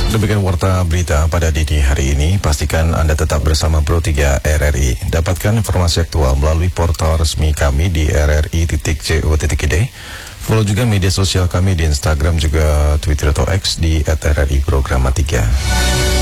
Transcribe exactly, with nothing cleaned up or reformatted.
Demikian warta berita pada dini hari ini. Pastikan Anda tetap bersama Pro tiga R R I. Dapatkan informasi aktual melalui portal resmi kami di r r i titik co titik i d. Follow juga media sosial kami di Instagram juga Twitter atau X di at r r i programa tiga.